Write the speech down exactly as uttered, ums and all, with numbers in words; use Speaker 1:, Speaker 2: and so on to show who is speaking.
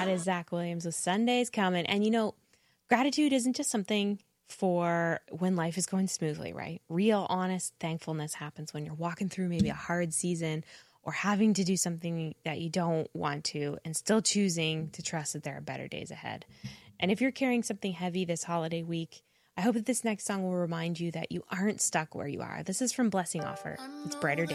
Speaker 1: That is Zach Williams with Sunday's Coming. And you know, gratitude isn't just something for when life is going smoothly, right? Real, honest thankfulness happens when you're walking through maybe a hard season or having to do something that you don't want to and still choosing to trust that there are better days ahead. And if you're carrying something heavy this holiday week, I hope that this next song will remind you that you aren't stuck where you are. This is from Blessing Offer. It's Brighter Days.